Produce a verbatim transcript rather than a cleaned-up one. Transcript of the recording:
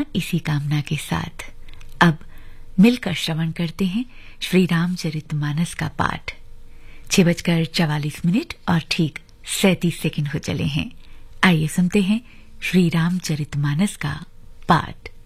इसी कामना के साथ अब मिलकर श्रवण करते हैं श्री रामचरितमानस का पाठ। छह बजकर चवालीस मिनट और ठीक सैंतीस सेकंड हो चले हैं। आइए सुनते हैं श्री रामचरितमानस का पाठ।